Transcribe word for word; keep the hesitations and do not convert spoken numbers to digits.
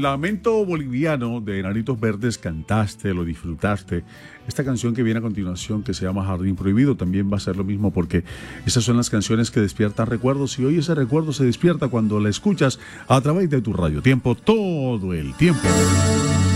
Lamento Boliviano de Enanitos Verdes cantaste, lo disfrutaste. Esta canción que viene a continuación, que se llama Jardín Prohibido, también va a ser lo mismo, porque esas son las canciones que despiertan recuerdos, y hoy ese recuerdo se despierta cuando la escuchas a través de tu radio tiempo todo el tiempo.